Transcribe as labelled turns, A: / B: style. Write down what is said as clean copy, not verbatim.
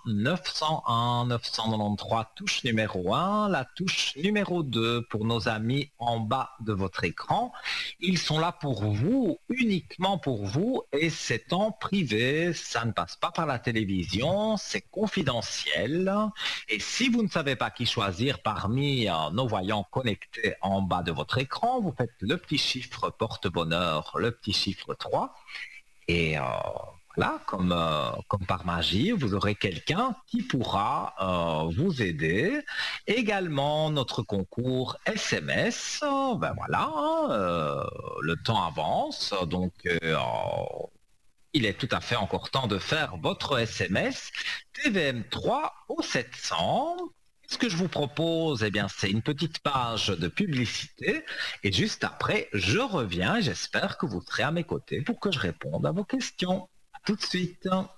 A: 901 993, touche numéro 1, la touche numéro 2 pour nos amis en bas de votre écran. Ils sont là pour vous, uniquement pour vous, et c'est en privé, ça ne passe pas par la télévision, c'est confidentiel. Et si vous ne savez pas qui choisir parmi nos voyants connectés en bas de votre écran, vous faites le petit chiffre porte-bonheur, le petit chiffre 3, et voilà, comme par magie, vous aurez quelqu'un qui pourra vous aider. Également, notre concours SMS, ben voilà, le temps avance, donc il est tout à fait encore temps de faire votre SMS TVM3 au 700. Ce que je vous propose, eh bien, c'est une petite page de publicité. Et juste après, je reviens et j'espère que vous serez à mes côtés pour que je réponde à vos questions. À tout de suite.